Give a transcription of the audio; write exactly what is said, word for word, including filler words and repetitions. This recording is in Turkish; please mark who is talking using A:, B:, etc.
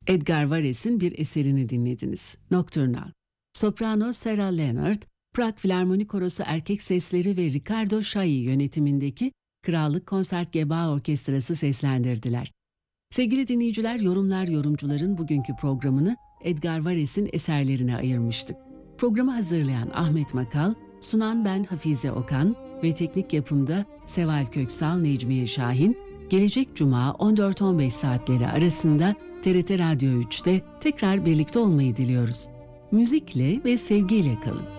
A: Edgar Varès'in bir eserini dinlediniz. Nocturnal. Soprano Sarah Leonard, Prag Filarmoni Korosu erkek sesleri ve Ricardo Chailly yönetimindeki Krallık Konsertgebouw Orkestrası seslendirdiler. Sevgili dinleyiciler, Yorumlar Yorumcuların bugünkü programını Edgar Varès'in eserlerine ayırmıştık. Programı hazırlayan Ahmet Makal, sunan ben Hafize Okan ve teknik yapımda Seval Köksal, Necmiye Şahin, gelecek Cuma on dört on beş saatleri arasında T R T Radyo üçte tekrar birlikte olmayı diliyoruz. Müzikle ve sevgiyle kalın.